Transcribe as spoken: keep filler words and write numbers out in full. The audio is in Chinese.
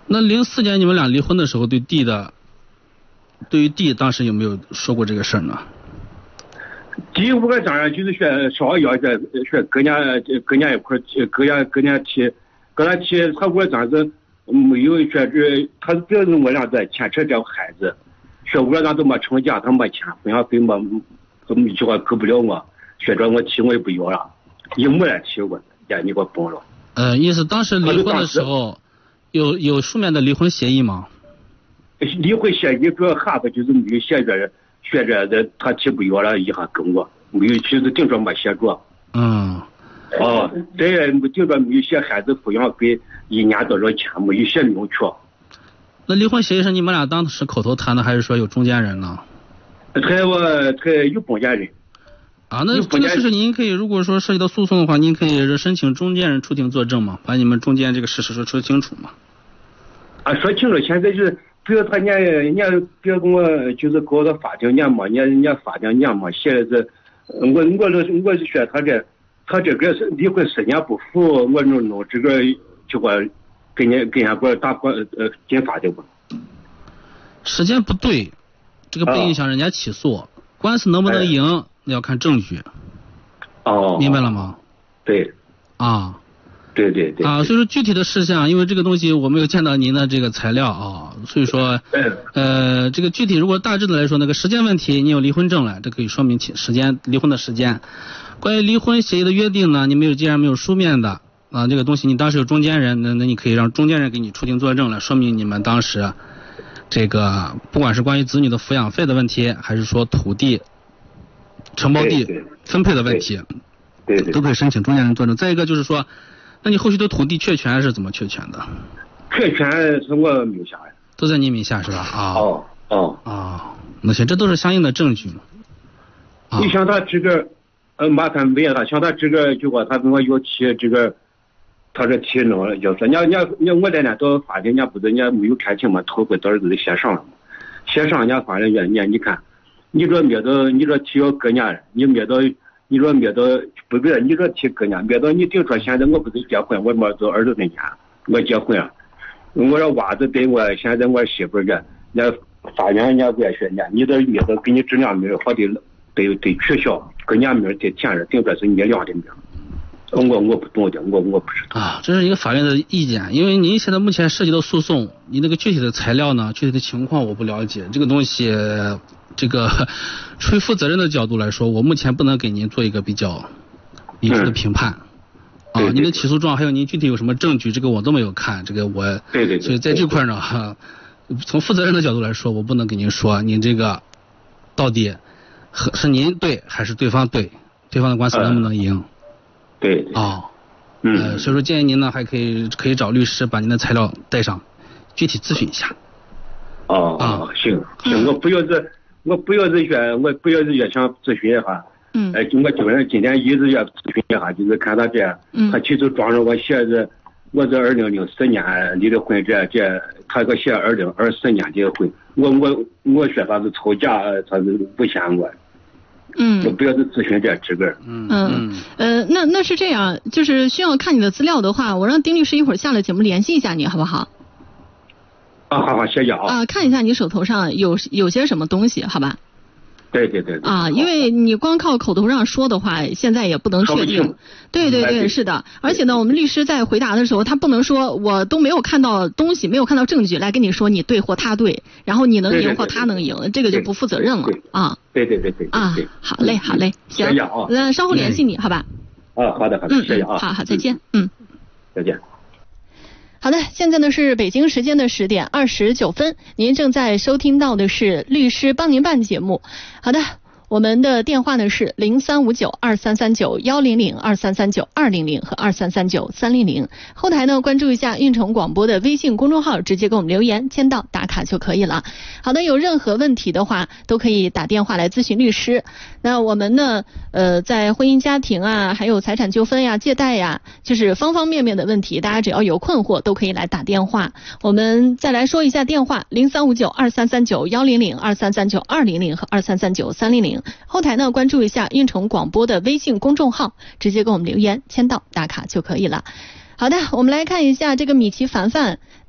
那零四年你们俩离婚的时候，对弟的，对于弟当时有没有说过这个事儿呢？ 弟我当然就是说稍微要说说跟人跟人一块跟人跟人提跟他提，他我当时没有说是他是表示我俩在牵扯这个孩子，说我俩都没成家，他没钱，抚养费没一句话给不了我，说着我提我也不要了，也没来提过，呀你给我崩了。 呃，意思当时离婚的时候，有有书面的离婚协议吗？ 离婚协议主要哈子就是没有写着。学着的他提不要了，一下跟我没有，其实顶着没写着。 嗯。 哦，对，顶着没有写孩子抚养费一年多少钱，没有写明确。 那离婚协议是你们俩当时口头谈的，还是说有中间人呢？ 他我他有中间人。 啊，那这个事实您可以，如果说涉及到诉讼的话，您可以申请中间人出庭作证嘛，把你们中间这个事实说说清楚嘛。 啊，说清楚，现在就是。比如他人家人家比如跟我就是搞到法庭年嘛，人家人家法庭年嘛写的是，我我是我是说他这他这个是离婚十年不服，我弄弄这个就我跟人跟人家给我打官呃进法庭吧。 时间不对，这个不影响人家起诉，啊、官司能不能赢、哎、那要看证据。 哦， 明白了吗？ 对。 啊。 对对对啊，所以说具体的事项，因为这个东西我没有见到您的这个材料啊，所以说，呃，这个具体如果大致的来说，那个时间问题，你有离婚证了，这可以说明时间离婚的时间。关于离婚协议的约定呢，你没有，既然没有书面的啊，这个东西你当时有中间人，那那你可以让中间人给你出庭作证了，说明你们当时这个不管是关于子女的抚养费的问题，还是说土地承包地分配的问题， 对 对, 对, 对都可以申请中间人作证。再一个就是说。那你后续的土地确权是怎么确权的？ 确权是我名下呀， 都在你名下是吧？啊哦哦啊，那行，这都是相应的证据。 啊、你像他这个呃麻烦没了，像他这个就说他跟我要提这个，他这提弄了，就说人家人家人家我那天到法庭，人家不是人家没有看清嘛，头回到儿子写上了嘛，写上人家法院人家你看，你这灭到你这提要个年，你灭到。你说灭到不别，你说提个年，灭到你顶说现在我不是结婚，我没到二十年前我结婚了，我说娃子对我现在我媳妇这，那法院人家不也说呢，你这灭到给你质量名好得得得取消，个年名得填着，顶说是你俩的名。我我不懂的，我我不知道啊，这是一个法院的意见，因为您现在目前涉及到诉讼，你那个具体的材料呢，具体的情况我不了解，这个东西，这个出于负责任的角度来说，我目前不能给您做一个比较理智的评判。嗯、啊，您的起诉状还有您具体有什么证据，这个我都没有看，这个我， 对对对， 所以在这块呢，哈，从负责任的角度来说，我不能给您说您这个到底是您对还是对方对，对方的官司能不能赢？嗯对哦，嗯、呃，所以说建议您呢，还可以可以找律师把您的材料带上，具体咨询一下。 哦啊，行行，我不要是，我不要是越，我不要是越想咨询一下。嗯。哎，我就是今天一直要咨询一下，就是看他这，嗯、他其实装着我写着，我是二零零四年离的婚，这这他给写二零二四年结的婚，我我我说他是抽假，他是不限我。 嗯， 就不要是咨询这这个。 嗯嗯呃，那那是这样，就是需要看你的资料的话，我让丁律师一会儿下了节目联系一下你，好不好？ 啊，好好，谢谢啊。 啊，看一下你手头上有有些什么东西，好吧？ 对对对。 啊，因为你光靠口头上说的话，现在也不能确定。对对对，是的。而且呢，我们律师在回答的时候，他不能说我都没有看到东西，没有看到证据来跟你说你对或他对，然后你能赢或他能赢，这个就不负责任了啊。 对对对对。 啊，好嘞好嘞，行，那稍后联系你，好吧？ 啊，好的好的，谢谢啊。 好好，再见，嗯。 再见。 好的，现在呢是北京时间的十点二十九分，您正在收听到的是律师帮您办节目。好的，我们的电话呢是零三五九二三三九幺零零、二三三九二零零和二三三九三零零。后台呢关注一下运城广播的微信公众号，直接给我们留言签到打卡就可以了。好的，有任何问题的话都可以打电话来咨询律师。那我们呢呃在婚姻家庭啊，还有财产纠纷呀、借贷呀，就是方方面面的问题，大家只要有困惑都可以来打电话。我们再来说一下电话零三五九二三三九幺零零、二三三九二零零和二三三九三零零。后台呢关注一下运城广播的微信公众号，直接给我们留言签到打卡就可以了。好的，我们来看一下这个米奇凡凡